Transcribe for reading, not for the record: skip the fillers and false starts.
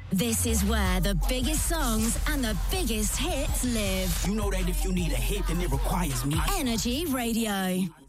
This is where the biggest songs and the biggest hits live. You know that if you need a hit, then it requires me. Energy Radio.